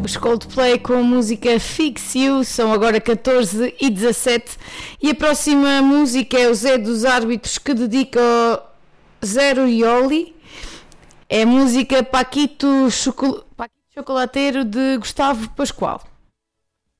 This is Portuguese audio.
Os Coldplay com a música Fix You, são agora 14h17 e a próxima música é o Zé dos Árbitros, que dedica ao Zero Ioli. É a música Paquito Chocolateiro, de Gustavo Pascoal.